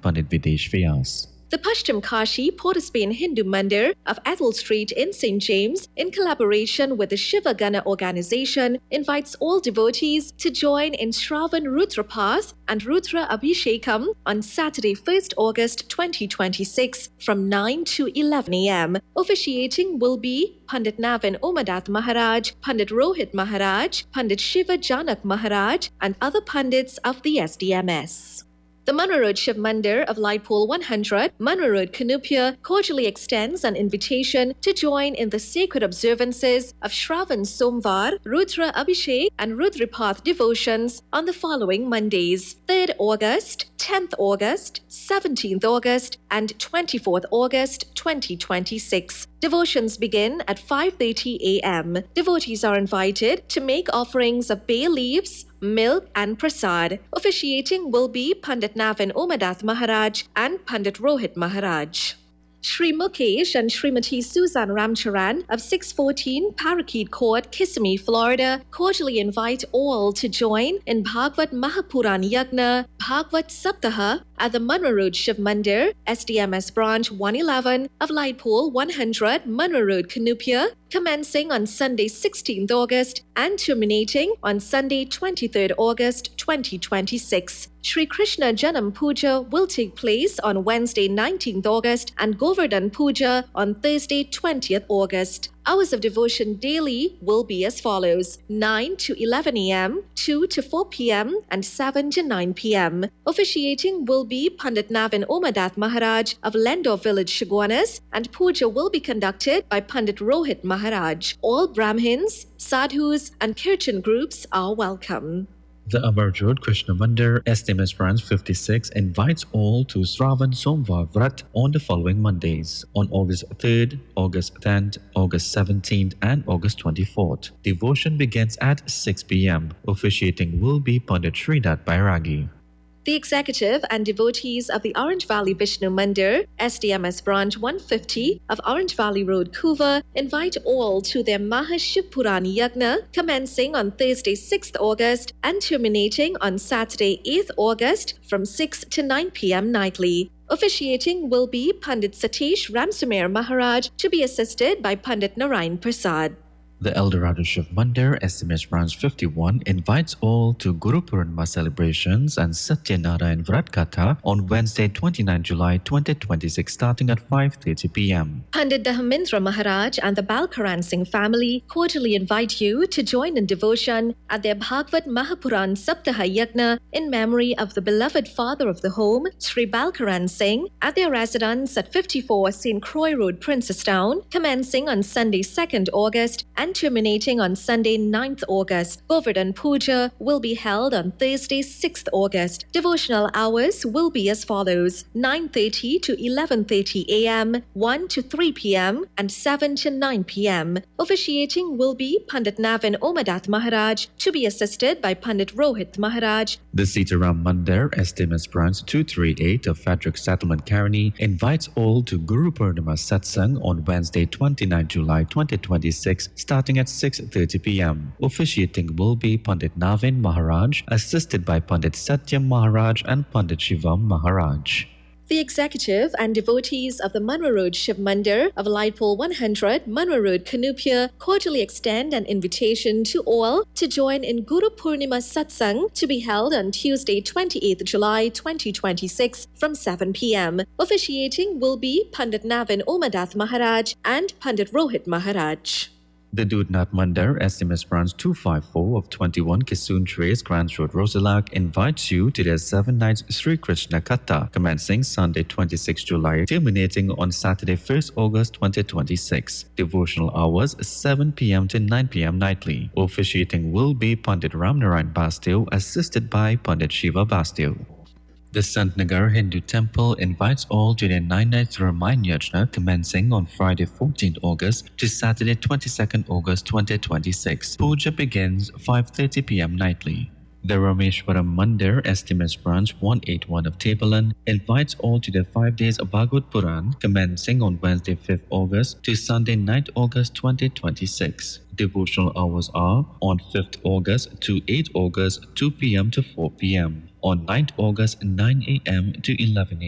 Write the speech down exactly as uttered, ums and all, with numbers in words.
Pandit Videsh Vyas. The Pashchim Kashi Port of Spain Hindu Mandir of Ethel Street in Saint James, in collaboration with the Shiva Gana organization, invites all devotees to join in Shravan Rudrapath and Rudra Abhishekam on Saturday, first August twenty twenty-six from nine to eleven a m Officiating will be Pandit Navin Omadath Maharaj, Pandit Rohit Maharaj, Pandit Shiva Janak Maharaj, and other Pandits of the S D M S. The Manarod Shiv Mandir of Lightpole one hundred, Manarod Kanupia, cordially extends an invitation to join in the sacred observances of Shravan Somvar, Rudra Abhishek, and Rudrapath devotions on the following Mondays: third August, tenth August, seventeenth August, and twenty-fourth August twenty twenty-six. Devotions begin at five thirty a m Devotees are invited to make offerings of bay leaves, milk, and prasad. Officiating will be Pandit Navin Omadath Maharaj and Pandit Rohit Maharaj. Shri Mukesh and Srimati Susan Ramcharan of six fourteen Parakeet Court, Kissimmee, Florida, cordially invite all to join in Bhagavad Mahapuran Yagna, Bhagavad Saptaha at the Manarod Shiv Mandir, S D M S Branch one eleven of Lightpole one hundred, Manarod Kanupia, commencing on Sunday sixteenth August and terminating on Sunday twenty-third August twenty twenty-six. Shri Krishna Janam Puja will take place on Wednesday nineteenth August and Govardhan Puja on Thursday twentieth August. Hours of devotion daily will be as follows: nine to eleven a m, two to four p m, and seven to nine p m Officiating will be Pandit Navin Omadath Maharaj of Lendor Village, Shagwanas, and puja will be conducted by Pandit Rohit Maharaj. All Brahmins, sadhus, and kirtan groups are welcome. The Amarjot Krishna Mandir, S D M S Branch fifty-six, invites all to Shravan Somvar Vrat on the following Mondays, on August third, August tenth, August seventeenth, and August twenty-fourth. Devotion begins at six p m Officiating will be Pandit Sridat Bairagi. The executive and devotees of the Orange Valley Vishnu Mandir, S D M S Branch one fifty of Orange Valley Road, Kuva, invite all to their Mahashivpurani Yagna, commencing on Thursday sixth August and terminating on Saturday eighth August from six to nine p m nightly. Officiating will be Pandit Satish Ramsumer Maharaj, to be assisted by Pandit Narayan Prasad. The Eldorado Shiv Mandir, S D M S Branch fifty-one, invites all to Guru Purnima celebrations and Satyanarayan Vrat Katha on Wednesday twenty-ninth July twenty twenty-six, starting at five thirty p m Pandit Dahamindra Maharaj and the Balkaran Singh family cordially invite you to join in devotion at their Bhagavad Mahapuran Saptaha Yagna in memory of the beloved father of the home, Sri Balkaran Singh, at their residence at fifty-four Saint Croix Road, Princestown, commencing on Sunday second August and terminating on Sunday ninth August. Govardhan Puja will be held on Thursday sixth August. Devotional hours will be as follows: nine thirty to eleven thirty a m, one to three p m, and seven to nine p m Officiating will be Pandit Navin Omadath Maharaj, to be assisted by Pandit Rohit Maharaj. The Sitaram Mandir, S D M S Branch two thirty-eight of Frederick Settlement, Karani, invites all to Guru Purnima Satsang on Wednesday twenty-ninth July twenty twenty-six, starting at six thirty p m Officiating will be Pandit Navin Maharaj, assisted by Pandit Satyam Maharaj and Pandit Shivam Maharaj. The executive and devotees of the Manarod Shiv Mandir of Lightpole one hundred, Manarod Kanupia, cordially extend an invitation to all to join in Guru Purnima Satsang, to be held on Tuesday twenty-eighth July twenty twenty-six from seven p m Officiating will be Pandit Navin Omadath Maharaj and Pandit Rohit Maharaj. The Dudnath Mandir, S D M S Branch two fifty-four of twenty-one Kissoon Trace, Grand Road, Rosalak, invites you to their seven nights Sri Krishna Katha, commencing Sunday twenty-sixth July, terminating on Saturday first August twenty twenty-six. Devotional hours seven p m to nine p m nightly. Officiating will be Pandit Ramnarayan Bastil, assisted by Pandit Shiva Bastil. The Santnagar Hindu Temple invites all to their nine-night Ramayana Yajna, commencing on Friday fourteenth August to Saturday twenty-second August twenty twenty-six. Puja begins five thirty p m nightly. The Rameshwaram Mandir, S D M S Branch one eighty-one of Tapalan, invites all to their five days of Bhagavad Puran, commencing on Wednesday fifth August to Sunday ninth August twenty twenty-six. Devotional hours are on fifth August to eighth August two p m to four p m On ninth August nine a m to eleven